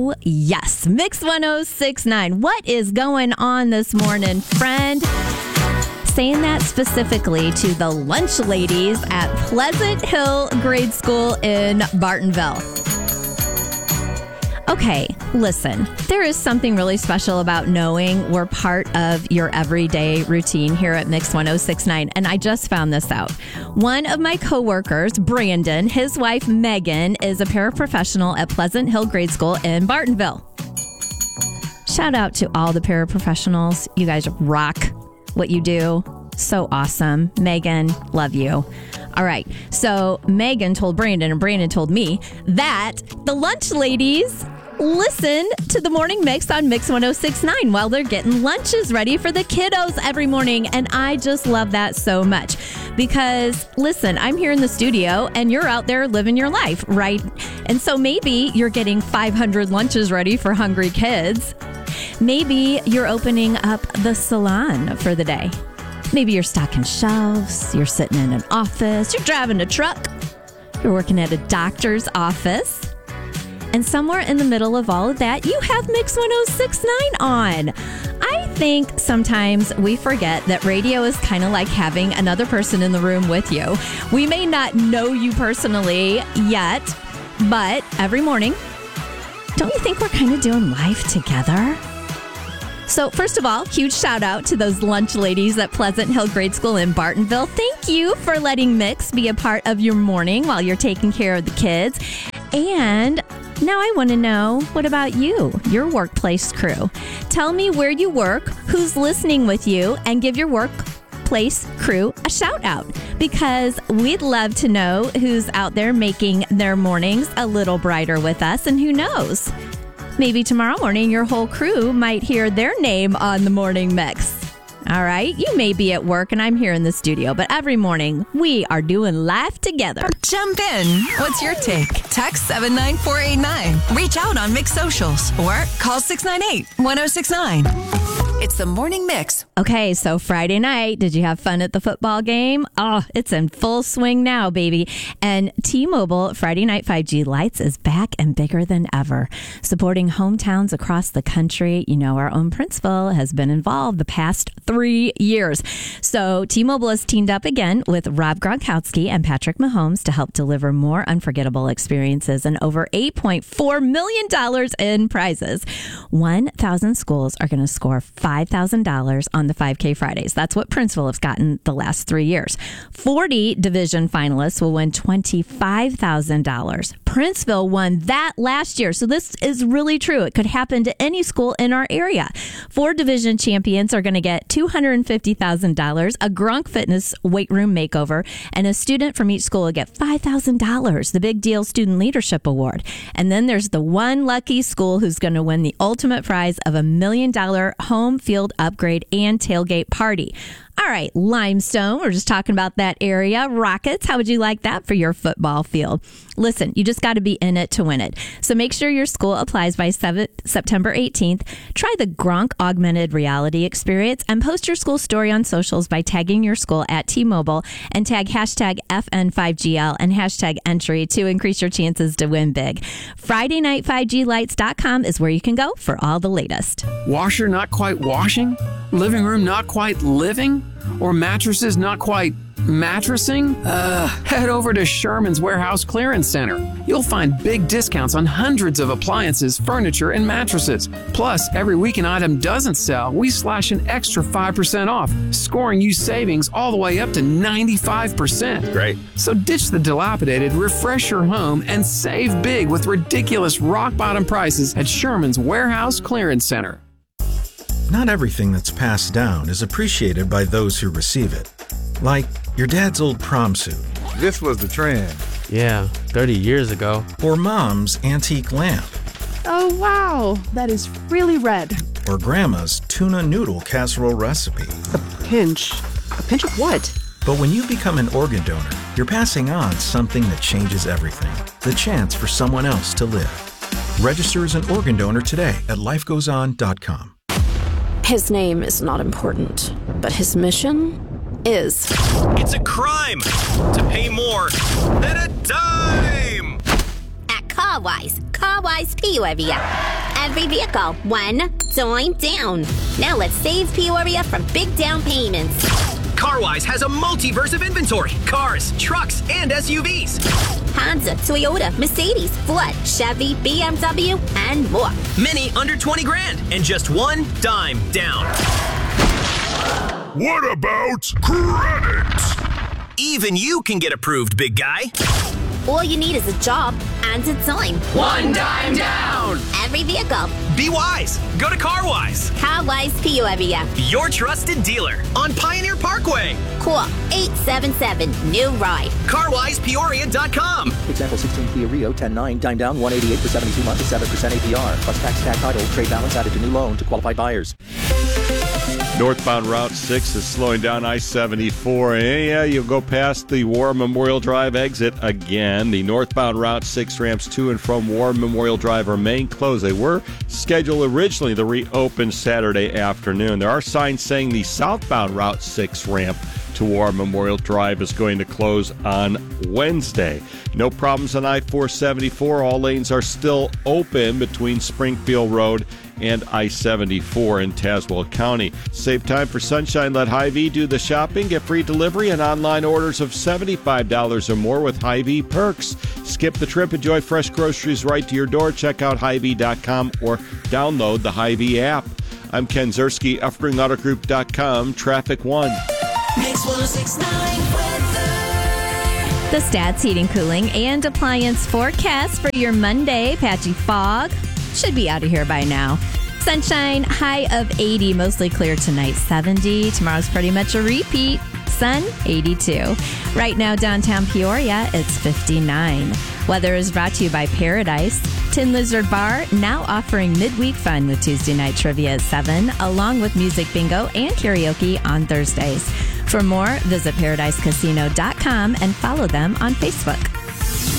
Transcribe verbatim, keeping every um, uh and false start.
Oh, yes. Mix one oh six point nine. What is going on this morning, friend? Saying that specifically to the lunch ladies at Pleasant Hill Grade School in Bartonville. Okay, listen, there is something really special about knowing we're part of your everyday routine here at Mix one oh six point nine, and I just found this out. One of my coworkers, Brandon, his wife, Megan, is a paraprofessional at Pleasant Hill Grade School in Bartonville. Shout out to all the paraprofessionals. You guys rock what you do. So awesome. Megan, love you. All right. So Megan told Brandon and Brandon told me that the lunch ladies listen to the morning mix on Mix one oh six point nine while they're getting lunches ready for the kiddos every morning. And I just love that so much because, listen, I'm here in the studio and you're out there living your life, right? And so maybe you're getting five hundred lunches ready for hungry kids. Maybe you're opening up the salon for the day. Maybe you're stocking shelves, you're sitting in an office, you're driving a truck, you're working at a doctor's office. And somewhere in the middle of all of that, you have Mix one oh six point nine on. I think sometimes we forget that radio is kind of like having another person in the room with you. We may not know you personally yet, but every morning, don't you think we're kind of doing life together? So first of all, huge shout out to those lunch ladies at Pleasant Hill Grade School in Bartonville. Thank you for letting Mix be a part of your morning while you're taking care of the kids. And now I want to know, what about you, your workplace crew? Tell me where you work, who's listening with you, and give your workplace crew a shout out because we'd love to know who's out there making their mornings a little brighter with us. And who knows? Maybe tomorrow morning, your whole crew might hear their name on the morning mix. All right? You may be at work and I'm here in the studio, but every morning we are doing life together. Jump in. What's your take? Text seven nine four eight nine. Reach out on Mix Socials or call six nine eight, one oh six nine. It's the morning mix. Okay, so Friday night, did you have fun at the football game? Oh, it's in full swing now, baby. And T-Mobile Friday Night five G Lights is back and bigger than ever. Supporting hometowns across the country. You know, our own principal has been involved the past three years. So T-Mobile has teamed up again with Rob Gronkowski and Patrick Mahomes to help deliver more unforgettable experiences and over eight point four million dollars in prizes. one thousand schools are going to score five thousand dollars on the five K Fridays. That's what Princeville has gotten the last three years. forty division finalists will win twenty-five thousand dollars. Princeville won that last year. So this is really true. It could happen to any school in our area. Four division champions are going to get two hundred fifty thousand dollars, a Gronk Fitness weight room makeover, and a student from each school will get five thousand dollars, the Big Deal Student Leadership Award. And then there's the one lucky school who's going to win the ultimate prize of a million dollar home field upgrade and tailgate party. All right, Limestone, we're just talking about that area. Rockets, how would you like that for your football field? Listen, you just got to be in it to win it. So make sure your school applies by September eighteenth. Try the Gronk Augmented Reality Experience and post your school story on socials by tagging your school at T-Mobile and tag hashtag F N five G L and hashtag entry to increase your chances to win big. Friday Night five G Lights dot com is where you can go for all the latest. Washer not quite washing? Living room not quite living? Or mattresses not quite mattressing? Uh, head over to Sherman's Warehouse Clearance Center. You'll find big discounts on hundreds of appliances, furniture, and mattresses. Plus, every week an item doesn't sell, we slash an extra five percent off, scoring you savings all the way up to ninety-five percent. Great. So ditch the dilapidated, refresh your home, and save big with ridiculous rock-bottom prices at Sherman's Warehouse Clearance Center. Not everything that's passed down is appreciated by those who receive it. Like your dad's old prom suit. This was the trend. Yeah, thirty years ago. Or mom's antique lamp. Oh, wow. That is really red. Or grandma's tuna noodle casserole recipe. A pinch. A pinch of what? But when you become an organ donor, you're passing on something that changes everything. The chance for someone else to live. Register as an organ donor today at life goes on dot com. His name is not important, but his mission is. It's a crime to pay more than a dime! At CarWise, Carwise Peoria. Every vehicle, one dime down. Now let's save Peoria from big down payments. Carwise has a multiverse of inventory. Cars, trucks, and S U Vs. Honda, Toyota, Mercedes, Ford, Chevy, B M W, and more. Many under twenty grand and just one dime down. What about credit? Even you can get approved, big guy. All you need is a job and a dime. One dime down. Every vehicle. Be wise. Go to Carwise. Carwise Peoria. Your trusted dealer on Pioneer Parkway. Call eight seven seven, new ride. Carwise Peoria dot com. Example sixteen Kia Rio ten nine, dime down one eighty-eight for seventy-two months at seven percent A P R. Plus tax, tag title, trade balance added to new loan to qualified buyers. Northbound Route six is slowing down I seventy-four. And yeah, you'll go past the War Memorial Drive exit again. The northbound Route six ramps to and from War Memorial Drive remain closed. They were scheduled originally to reopen Saturday afternoon. There are signs saying the southbound Route six ramp to War Memorial Drive is going to close on Wednesday. No problems on I four seventy-four. All lanes are still open between Springfield Road and I seventy-four in Tazewell County. Save time for sunshine. Let Hy-Vee do the shopping. Get free delivery and online orders of seventy-five dollars or more with Hy-Vee perks. Skip the trip. Enjoy fresh groceries right to your door. Check out Hy Vee dot com or download the Hy-Vee app. I'm Ken Zerski, Effring Auto Group dot com. Traffic one. Mix one oh six point nine weather. The Stats Heating, Cooling, and Appliance forecast for your Monday. Patchy fog. Should be out of here by now. Sunshine, high of eighty, mostly clear tonight, seventy. Tomorrow's pretty much a repeat. Sun, eighty-two. Right now, downtown Peoria, it's fifty-nine. Weather is brought to you by Paradise. Tin Lizard Bar, now offering midweek fun with Tuesday night trivia at seven, along with music bingo and karaoke on Thursdays. For more, visit paradise casino dot com and follow them on Facebook.